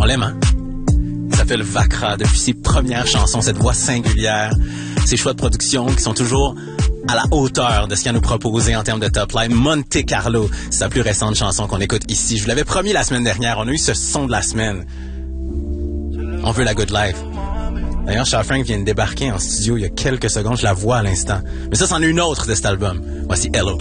l'aime, hein? Il s'appelle Vakra depuis ses premières chansons, cette voix singulière, ses choix de production qui sont toujours à la hauteur de ce qu'il a nous proposé en termes de top line. Monte Carlo, c'est sa plus récente chanson qu'on écoute ici. Je vous l'avais promis la semaine dernière, on a eu ce son de la semaine. On veut la good life. D'ailleurs, Charles Frank vient de débarquer en studio il y a quelques secondes, je la vois à l'instant. Mais ça, c'en est une autre de cet album. Voici Hello.